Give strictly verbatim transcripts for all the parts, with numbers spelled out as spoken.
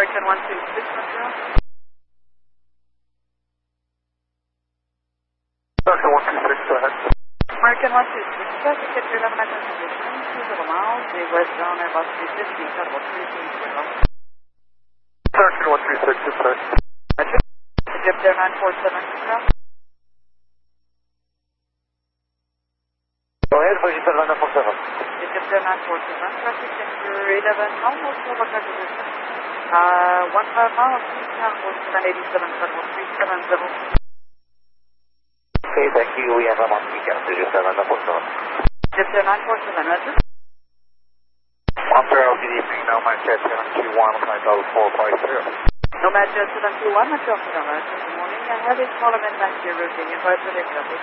American one two six, Montreal. American one two six, go ahead. American one two six, traffic at your eleven nine position, two little miles, the westbound Airbus three fifty, Federal three three zero. American one three six, good sir. Roger. Egypt Air nine four seven, Montreal. Go ahead, Egypt Air nine four seven. Egypt Air nine four seven, traffic at your eleven, almost over position. Uh, one five miles, eastbound, seven eighty-seven, Federal three seven zero. Okay, thank you. We have a monthly count, Egypt Air nine four seven. Egypt Air nine four seven, Roger. Montreal, good evening. Nomad Jet seven two one, flight level four five zero. Nomad Jet seven two one, Montreal, Roger. Good morning. I have a small event back here, routing in five minute traffic.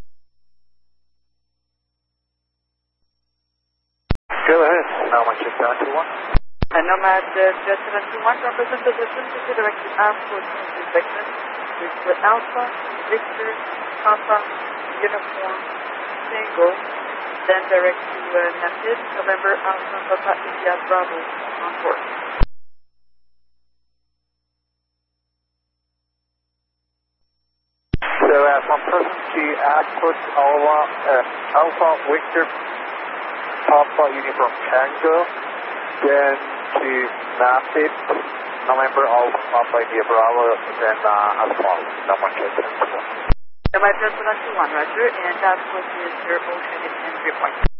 Go ahead. Nomad Jet seven two one. And Nomad uh, Jet seven two one, represent position to direct to airport inspection with the Alpha, Victor, Papa, Uniform, Tango, then direct to uh, Napid, November, Alpha, Papa, India, Bravo, on course. So uh, from present to airport, Alpha, uh, Alpha, Victor, Papa, Uniform, Tango, then to Napid, November, Alpha, Papa, India, Bravo, then uh, as follows. Nomad Jet seven two one. Nomad Jet seven two one, Roger, and that was your ocean in entry point.